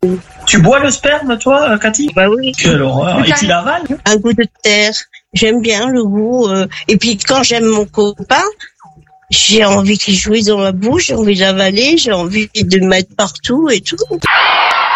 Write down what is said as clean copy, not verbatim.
Tu bois le sperme, toi, Cathy? Bah oui. Quelle horreur. Et tu l'avales? Un goût de terre. J'aime bien le goût. Et puis quand j'aime mon copain, j'ai envie qu'il jouisse dans ma bouche, j'ai envie d'avaler, j'ai envie de le mettre partout et tout.